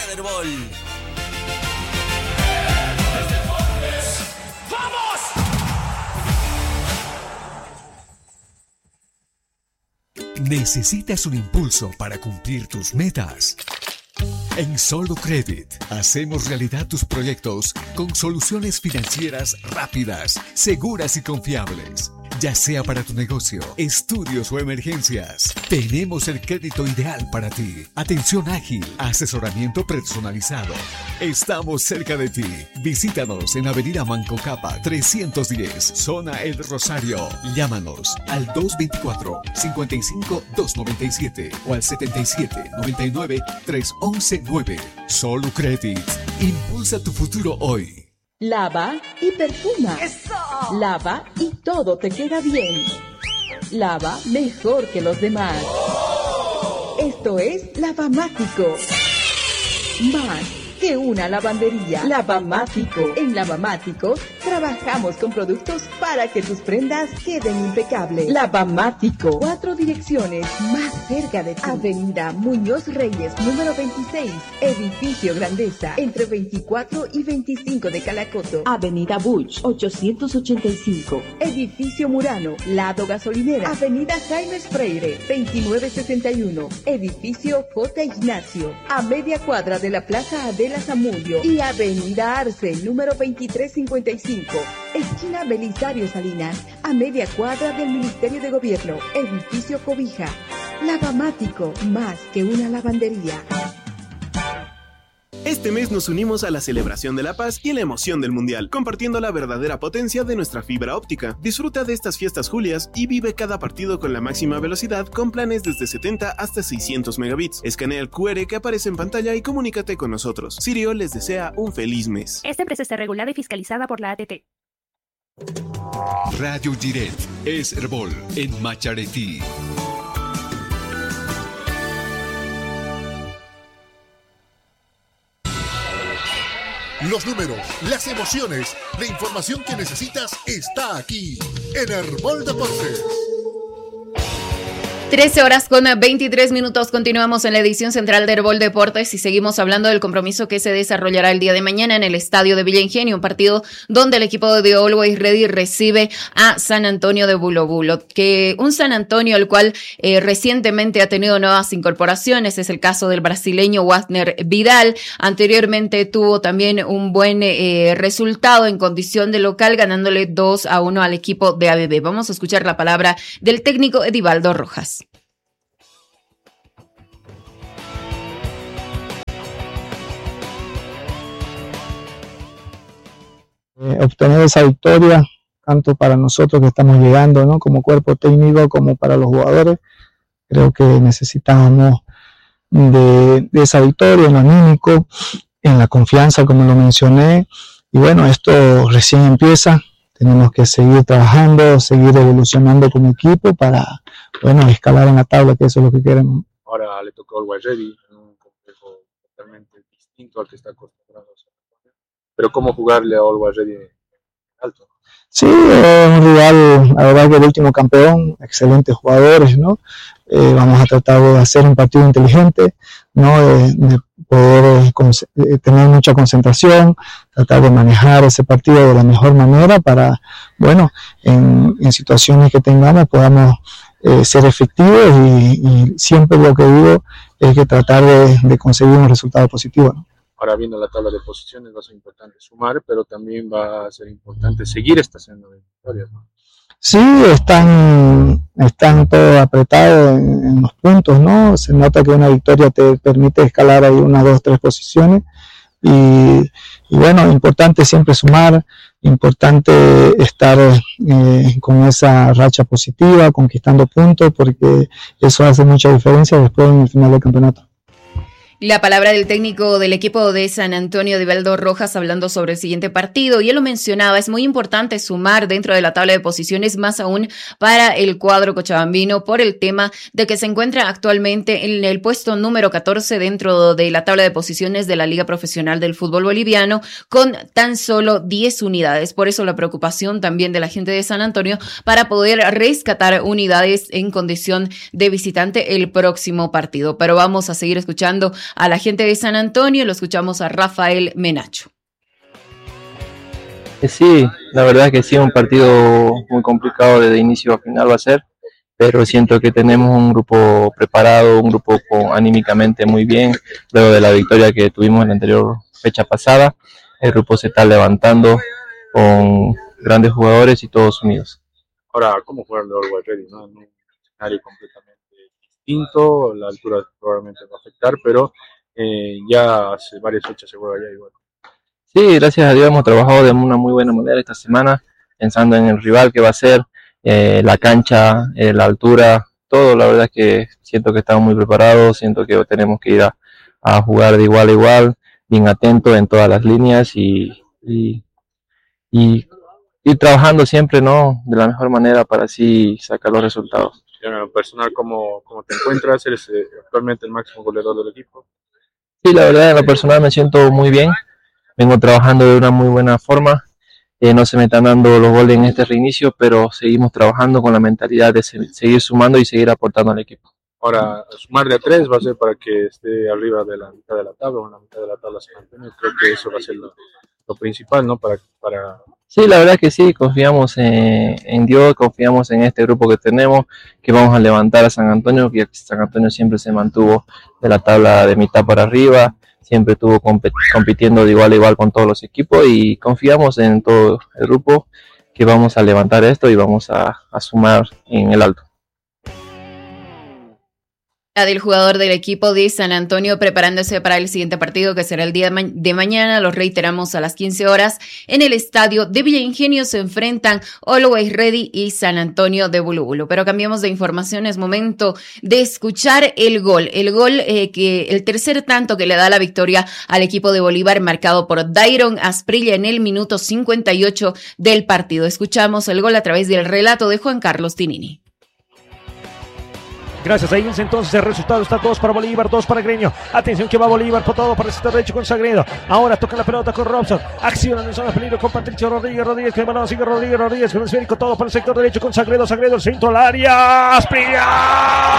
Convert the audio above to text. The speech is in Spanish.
del Herbol. ¿Necesitas un impulso para cumplir tus metas? En Solo Credit hacemos realidad tus proyectos con soluciones financieras rápidas, seguras y confiables. Ya sea para tu negocio, estudios o emergencias, tenemos el crédito ideal para ti. Atención ágil, asesoramiento personalizado. Estamos cerca de ti. Visítanos en Avenida Manco Capa 310, Zona El Rosario. Llámanos al 224-55-297 o al 77-99-311-9. Solo Credit. Impulsa tu futuro hoy. Lava y perfuma. ¡Eso! Lava y todo te queda bien. Lava mejor que los demás. Esto es Lavamático. Más que una lavandería. Lavamático. En Lavamático trabajamos con productos para que tus prendas queden impecables. Lavamático. 4 direcciones más cerca de ti. Avenida Muñoz Reyes, número 26. Edificio Grandeza, entre 24 y 25 de Calacoto. Avenida Buch, 885. Edificio Murano, lado gasolinera. Avenida Jaime Freire, 2961. Edificio J. Ignacio, a media cuadra de la Plaza Adela Zamudio. Y Avenida Arce, número 2355. Esquina Belisario Salinas, a media cuadra del Ministerio de Gobierno. Edificio Cobija. Lavamático, más que una lavandería. Este mes nos unimos a la celebración de la paz y la emoción del mundial, compartiendo la verdadera potencia de nuestra fibra óptica. Disfruta de estas fiestas julias y vive cada partido con la máxima velocidad con planes desde 70 hasta 600 megabits. Escanea el QR que aparece en pantalla y comunícate con nosotros. Sirio les desea un feliz mes. Esta empresa está regulada y fiscalizada por la ATT. Radio Giret es Herbol en Macharetí. Los números, las emociones, la información que necesitas está aquí en Herbol Deportes. 13 horas con 23 minutos. Continuamos en la edición central de Herbol Deportes y seguimos hablando del compromiso que se desarrollará el día de mañana en el estadio de Villa Ingenio, un partido donde el equipo de Always Ready recibe a San Antonio de Bulo Bulo, que un San Antonio el cual recientemente ha tenido nuevas incorporaciones. Es el caso del brasileño Wagner Vidal. Anteriormente tuvo también un buen resultado en condición de local, ganándole 2-1 al equipo de ABB. Vamos a escuchar la palabra del técnico Edivaldo Rojas. Obtener esa victoria, tanto para nosotros que estamos llegando, ¿no?, como cuerpo técnico, como para los jugadores. Creo que necesitamos de esa victoria en lo anímico, en la confianza, como lo mencioné. Y bueno, esto recién empieza. Tenemos que seguir trabajando, seguir evolucionando como equipo para, bueno, escalar en la tabla, que eso es lo que queremos. Ahora le tocó al Always Ready, en un complejo totalmente distinto al que está acostumbrado. Pero ¿cómo jugarle a Always Ready alto? Sí, un rival, la verdad que el último campeón, excelentes jugadores, ¿no? Vamos a tratar de hacer un partido inteligente, ¿no? De poder tener mucha concentración, tratar de manejar ese partido de la mejor manera para, bueno, en situaciones que tengamos podamos ser efectivos y siempre lo que digo es que tratar de conseguir un resultado positivo, ¿no? Ahora viendo la tabla de posiciones va a ser importante sumar, pero también va a ser importante seguir esta senda de victorias, ¿no? Sí, están todos apretados en los puntos, ¿no? Se nota que una victoria te permite escalar ahí 1, 2, 3 posiciones y bueno, importante siempre sumar, importante estar con esa racha positiva, conquistando puntos, porque eso hace mucha diferencia después en el final del campeonato. La palabra del técnico del equipo de San Antonio, Edivaldo Rojas, hablando sobre el siguiente partido. Y él lo mencionaba, es muy importante sumar dentro de la tabla de posiciones, más aún para el cuadro cochabambino, por el tema de que se encuentra actualmente en el puesto número 14 dentro de la tabla de posiciones de la Liga Profesional del Fútbol Boliviano, con tan solo 10 unidades. Por eso la preocupación también de la gente de San Antonio para poder rescatar unidades en condición de visitante el próximo partido. Pero vamos a seguir escuchando a la gente de San Antonio. Lo escuchamos a Rafael Menacho. Sí, la verdad que sí, un partido muy complicado desde inicio a final va a ser, pero siento que tenemos un grupo preparado, un grupo anímicamente muy bien, luego de la victoria que tuvimos en la anterior fecha pasada. El grupo se está levantando con grandes jugadores y todos unidos. Ahora, ¿cómo jugar el Always Ready? ¿No? En un escenario completamente distinto, la altura probablemente va a afectar, pero ya hace varias fechas se juega ya igual. Sí, gracias a Dios hemos trabajado de una muy buena manera esta semana, pensando en el rival que va a ser, la cancha, la altura, todo. La verdad es que siento que estamos muy preparados, siento que tenemos que ir a jugar de igual a igual, bien atentos en todas las líneas y ir trabajando siempre, ¿no?, de la mejor manera para así sacar los resultados. En lo personal, ¿cómo te encuentras? ¿Eres actualmente el máximo goleador del equipo? Sí, la verdad en lo personal me siento muy bien. Vengo trabajando de una muy buena forma, no se me están dando los goles en este reinicio, pero seguimos trabajando con la mentalidad de seguir sumando y seguir aportando al equipo. Ahora, sumar de a 3 va a ser para que esté arriba de la mitad de la tabla, o en la mitad de la tabla San Antonio. Creo que eso va a ser lo principal, ¿no? Para... Sí, la verdad que sí, confiamos en Dios, confiamos en este grupo que tenemos, que vamos a levantar a San Antonio, que San Antonio siempre se mantuvo de la tabla de mitad para arriba, siempre estuvo compitiendo de igual a igual con todos los equipos y confiamos en todo el grupo que vamos a levantar esto y vamos a sumar en el alto. Del jugador del equipo de San Antonio preparándose para el siguiente partido que será el día de mañana. Los reiteramos a las 15 horas en el estadio de Villa Ingenio. Se enfrentan Always Ready y San Antonio de Bulubulu. Pero cambiamos de información, es momento de escuchar el gol que el tercer tanto que le da la victoria al equipo de Bolívar, marcado por Dairon Asprilla en el minuto 58 del partido. Escuchamos el gol a través del relato de Juan Carlos Tinini. Gracias a Ince, entonces el resultado está 2 para Bolívar, 2 para Gremio. Atención que va Bolívar por todo, para el sector derecho con Sagredo. Ahora toca la pelota con Robson. Acciona en zona de peligro con Patricio Rodríguez que el balón sigue Rodríguez con el esférico, todo para el sector derecho con Sagredo, el centro al área. ¡Asprilla!